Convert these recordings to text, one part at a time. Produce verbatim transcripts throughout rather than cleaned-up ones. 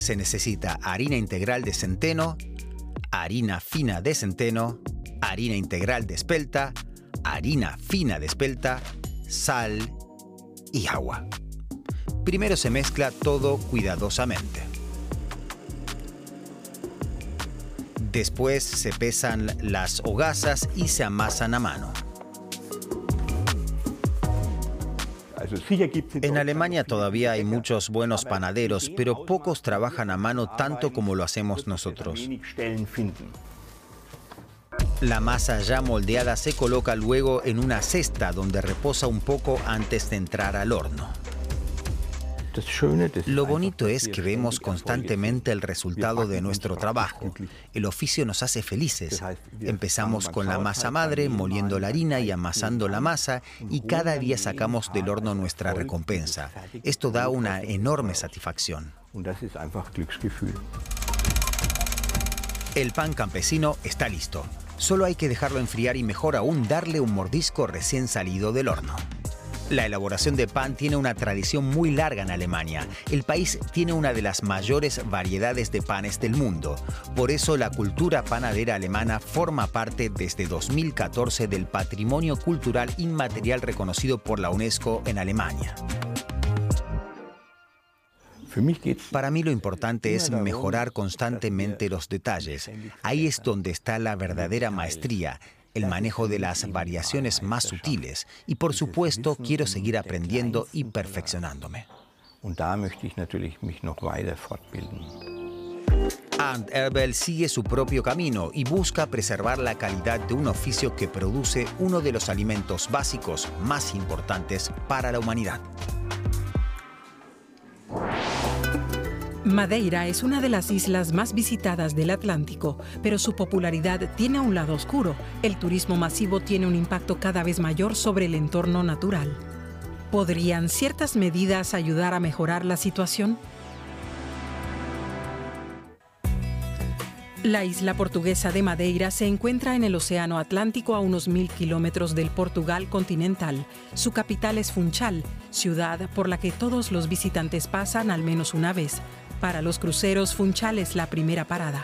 Se necesita harina integral de centeno, harina fina de centeno, harina integral de espelta, harina fina de espelta, sal y agua. Primero se mezcla todo cuidadosamente. Después se pesan las hogazas y se amasan a mano. En Alemania todavía hay muchos buenos panaderos, pero pocos trabajan a mano tanto como lo hacemos nosotros. La masa ya moldeada se coloca luego en una cesta donde reposa un poco antes de entrar al horno. Lo bonito es que vemos constantemente el resultado de nuestro trabajo. El oficio nos hace felices. Empezamos con la masa madre, moliendo la harina y amasando la masa, y cada día sacamos del horno nuestra recompensa. Esto da una enorme satisfacción. El pan campesino está listo. Solo hay que dejarlo enfriar y mejor aún darle un mordisco recién salido del horno. La elaboración de pan tiene una tradición muy larga en Alemania. El país tiene una de las mayores variedades de panes del mundo. Por eso la cultura panadera alemana forma parte desde dos mil catorce del Patrimonio Cultural Inmaterial reconocido por la UNESCO en Alemania. Para mí lo importante es mejorar constantemente los detalles. Ahí es donde está la verdadera maestría, el manejo de las variaciones más sutiles. Y por supuesto, quiero seguir aprendiendo y perfeccionándome. Arndt Erbel sigue su propio camino y busca preservar la calidad de un oficio que produce uno de los alimentos básicos más importantes para la humanidad. Madeira es una de las islas más visitadas del Atlántico, pero su popularidad tiene un lado oscuro. El turismo masivo tiene un impacto cada vez mayor sobre el entorno natural. ¿Podrían ciertas medidas ayudar a mejorar la situación? La isla portuguesa de Madeira se encuentra en el Océano Atlántico a unos mil kilómetros del Portugal continental. Su capital es Funchal, ciudad por la que todos los visitantes pasan al menos una vez. Para los cruceros, Funchal es la primera parada.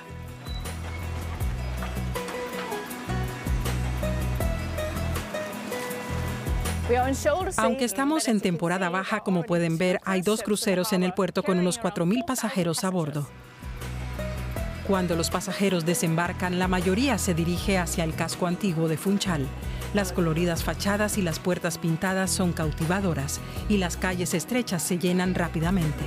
Aunque estamos en temporada baja, como pueden ver, hay dos cruceros en el puerto con unos cuatro mil pasajeros a bordo. Cuando los pasajeros desembarcan, la mayoría se dirige hacia el casco antiguo de Funchal. Las coloridas fachadas y las puertas pintadas son cautivadoras y las calles estrechas se llenan rápidamente.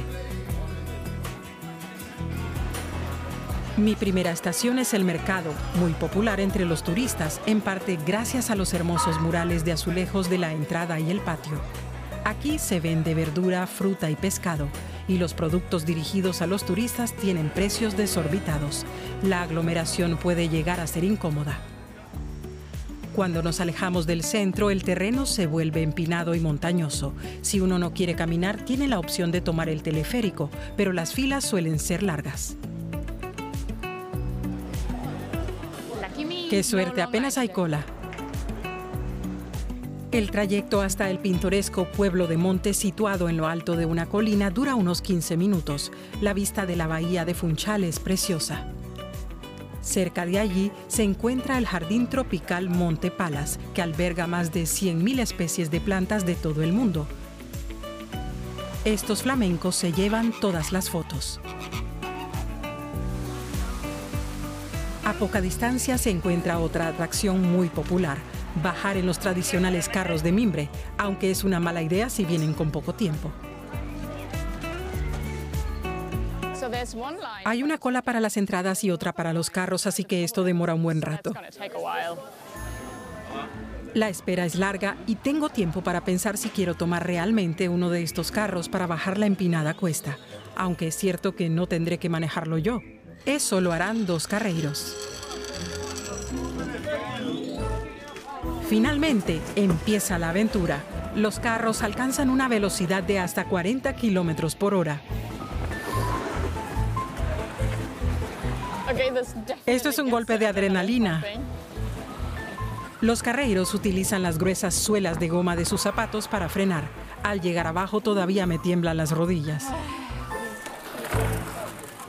Mi primera estación es el mercado, muy popular entre los turistas, en parte gracias a los hermosos murales de azulejos de la entrada y el patio. Aquí se vende verdura, fruta y pescado, y los productos dirigidos a los turistas tienen precios desorbitados. La aglomeración puede llegar a ser incómoda. Cuando nos alejamos del centro, el terreno se vuelve empinado y montañoso. Si uno no quiere caminar, tiene la opción de tomar el teleférico, pero las filas suelen ser largas. ¡Qué suerte! Apenas hay cola. El trayecto hasta el pintoresco pueblo de Monte, situado en lo alto de una colina, dura unos quince minutos. La vista de la bahía de Funchal es preciosa. Cerca de allí se encuentra el jardín tropical Monte Palas, que alberga más de cien mil especies de plantas de todo el mundo. Estos flamencos se llevan todas las fotos. A poca distancia se encuentra otra atracción muy popular: bajar en los tradicionales carros de mimbre, aunque es una mala idea si vienen con poco tiempo. Hay una cola para las entradas y otra para los carros, así que esto demora un buen rato. La espera es larga y tengo tiempo para pensar si quiero tomar realmente uno de estos carros para bajar la empinada cuesta, aunque es cierto que no tendré que manejarlo yo. Eso lo harán dos carreiros. Finalmente, empieza la aventura. Los carros alcanzan una velocidad de hasta cuarenta kilómetros por hora. Esto es un golpe de adrenalina. Los carreiros utilizan las gruesas suelas de goma de sus zapatos para frenar. Al llegar abajo todavía me tiemblan las rodillas.